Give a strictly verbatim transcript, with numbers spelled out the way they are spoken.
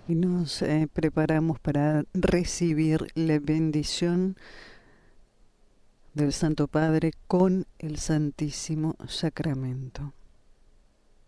Y nos eh, preparamos para recibir la bendición del Santo Padre con el Santísimo Sacramento.